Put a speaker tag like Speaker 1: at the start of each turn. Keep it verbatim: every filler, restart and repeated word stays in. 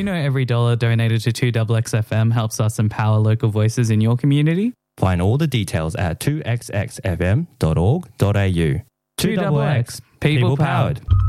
Speaker 1: know every dollar donated to two X X F M helps us empower local voices in your community?
Speaker 2: Find all the details at two x x f m dot org dot a u.
Speaker 1: two X X, people powered.